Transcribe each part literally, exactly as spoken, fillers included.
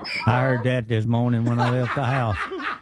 I heard that this morning when I left the house.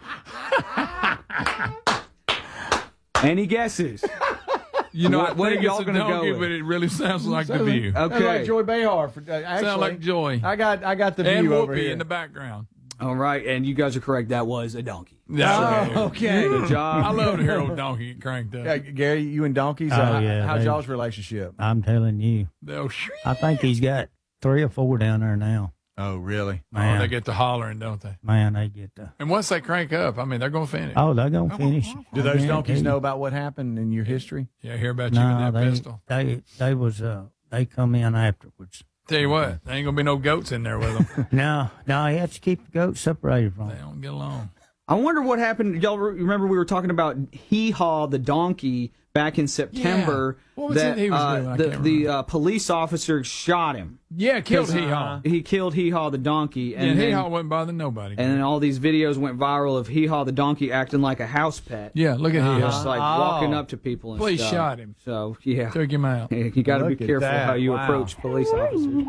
Any guesses? You know, what, I what are think y'all it's a going to go donkey, with? but it really sounds like Sounds the view. Sounds Okay. like Joy Behar. For, uh, actually, Sound like Joy. I got, I got the And view over Whoopi here. in the background. All right, and you guys are correct. That was a donkey. Yeah. Oh, okay. Good job. I love to hear old donkey get cranked up. Yeah, Gary, you and donkeys. Oh, uh, yeah, how's they- y'all's relationship? I'm telling you. They'll shriek. I think he's got three or four down there now. Oh, really? Man, Oh, they get to hollering, don't they? man, they get the. And once they crank up, I mean, they're going to finish. Oh, they're gonna finish. Do those Yeah, donkeys they- know about what happened in your history? Yeah, hear about you No, with that they, pistol. they they was uh they come in afterwards. Tell you what, there ain't going to be no goats in there with them. No, no, he has to keep the goats separated from They him. don't get along. I wonder what happened. Y'all re- remember we were talking about Hee Haw the donkey back in September. Yeah. What was that it he was uh, doing? I the can't the remember. uh, police officer shot him. Yeah, killed 'Cause, Hee Haw. He killed Hee Haw the donkey, and And then, Hee Haw wasn't bothering nobody. and then all these videos went viral of Hee Haw the donkey acting like a house pet. yeah, look at Hee Just Haw. like Oh. walking up to people and Police stuff. shot him. So yeah, Took him out. you got to be Look at careful that. how you Wow. approach police officers.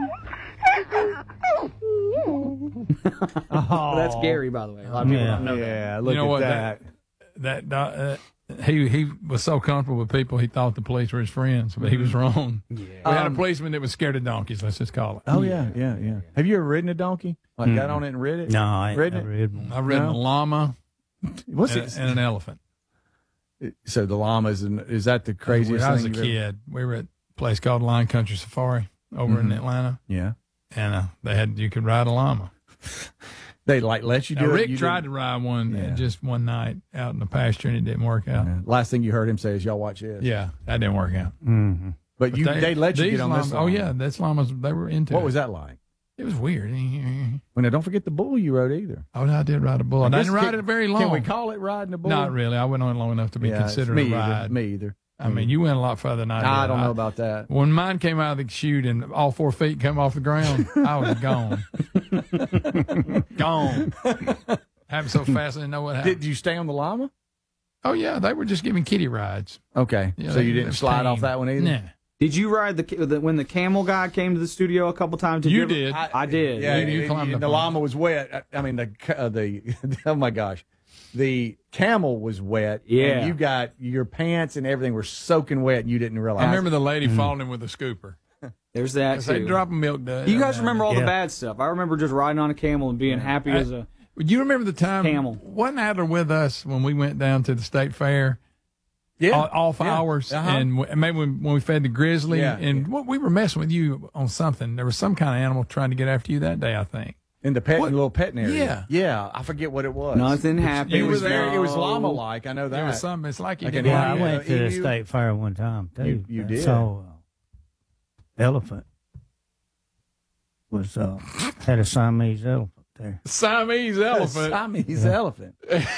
Oh, That's Gary, by the way. A lot of people Yeah. don't know that. Yeah, look You know at what, that. That uh, he he was so comfortable with people, he thought the police were his friends, but he was wrong. We had a policeman that was scared of donkeys. Let's just call it. Oh yeah, yeah, yeah. Have you ever ridden a donkey? Like got on it and rid it? No, I ain't Ridden never it? rid one. I've ridden No. a llama What's and, it? and an elephant. So the llamas and is that the When craziest I was a thing? you've ever- kid, we were at a place called Lion Country Safari over in Atlanta, Yeah. and uh, they had you could ride a llama. They like let you do Now, it. Rick you tried didn't- to ride one uh, Yeah. just one night out in the pasture, and it didn't work out. Yeah. Last thing you heard him say is, "Y'all watch this." Yeah, that didn't work out. Mm-hmm. But you, they, let you these get on this. llamas- Oh llama. yeah, that's llamas. They were into What it. was that like? It was weird. Well, now don't forget the bull you rode either. Oh, no, I did ride a bull. I, guess didn't ride can- it very long. Can we call it riding a bull? Not really. I went on long enough to be Yeah, it's considered me a ride. Either. Me either. I mean, you went a lot further than I did. I don't know about that. When mine came out of the chute and all four feet come off the ground, I was gone. Gone. Happened so fast I didn't know what happened. Did you stay on the llama? Oh, yeah. They were just giving kiddie rides. Okay, Yeah, so they- you they didn't slide tame. off that one either. Nah. Did you ride the, the when the camel guy came to the studio a couple times? Did You ever- did. I, I did. Yeah, You- you it- climbed it- up the on llama was wet. I I mean, the uh, the oh my gosh, the camel was wet. Yeah. and you got your pants and everything were soaking wet, and you didn't realize. I remember the lady falling with a scooper. There's that 'Cause too. they drop a milk dud. you guys remember all the Yeah. bad stuff? I remember just riding on a camel and being happy I- as a. Do you remember the time? Camel. Wasn't Adler with us when we went down to the state fair? yeah, All- Off yeah. hours, Uh-huh. and w- maybe when, when we fed the grizzly, Yeah, and what we were messing with you on something. There was some kind of animal trying to get after you that day, I think. in the pet What? little petting area. Yeah. yeah. I forget what it was. Nothing happened. It You was were there. very. It was No. llama like. I know that. There was something. It's like you Like didn't an Yeah, I want emu. to- went to the emu- state fair one time too. You- you I did. saw uh, elephant was uh, had a Siamese elephant there. Siamese A elephant. Siamese elephant.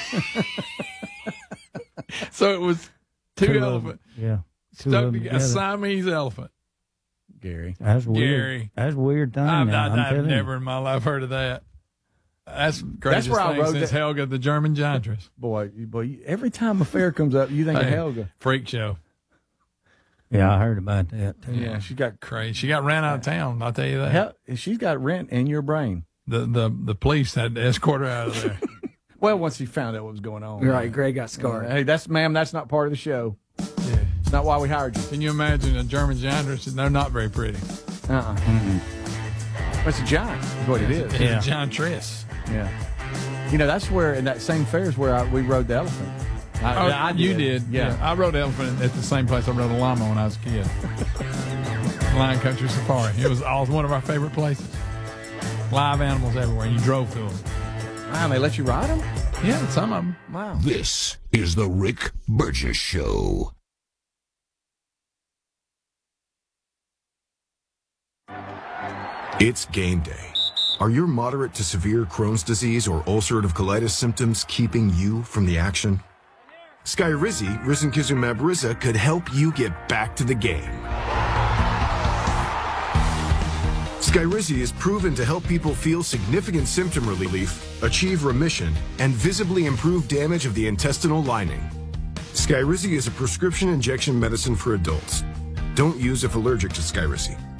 So it was two, Two of elephants them, yeah, two stuck of them together. A together. Siamese elephant. Gary. That's weird. Gary. That's a weird thing. I've, now, I've, I'm I've telling never you. in my life heard of that. That's the craziest where I thing rode since that- Helga, the German giantress. Boy, you- boy, you- every time a fair comes up, you think of Hey, Helga. Freak show. Yeah, I heard about that too. Yeah, she got Crazy. She got ran out of town. I'll tell you that. hell, she's got rent in your brain. The the the police had to escort her out of there. Well, once he found out what was going on. Right, Greg got scarred. Hey, that's ma'am. That's not part of the show. Yeah. It's not why we hired you. Can you imagine a German giantress? They're not very pretty. Uh-uh. It's a giant. Is what it is. It's Yeah. a giantress. Yeah. You know, that's where in that same fair is where I, we rode the elephant. I, Oh, I you did. Yeah. I rode elephant at the same place I rode a llama when I was a kid. Lion Country Safari. It was all one of our favorite places. Live animals everywhere, and you drove through them. Wow, they let you ride them? Yeah, some of them. Wow. This is the Rick Burgess Show. It's game day. Are your moderate to severe Crohn's disease or ulcerative colitis symptoms keeping you from the action? Skyrizi, risankizumab Riza, could help you get back to the game. Skyrizi is proven to help people feel significant symptom relief, achieve remission, and visibly improve damage of the intestinal lining. Skyrizi is a prescription injection medicine for adults. Don't use if allergic to Skyrizi.